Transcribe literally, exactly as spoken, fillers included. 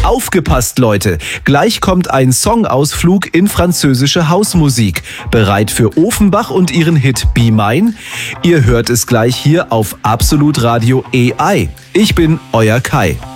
Aufgepasst, Leute! Gleich kommt ein Songausflug in französische Hausmusik. Bereit für Ofenbach und ihren Hit Be Mine? Ihr hört es gleich hier auf Absolut Radio A I. Ich bin euer Kai.